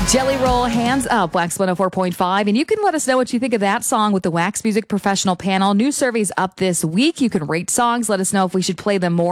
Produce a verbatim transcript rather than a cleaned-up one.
Jelly Roll, Hands Up, Wax one oh four point five. And you can let us know what you think of that song with the Wax Music Professional Panel. New surveys up this week. You can rate songs. Let us know if we should play them more.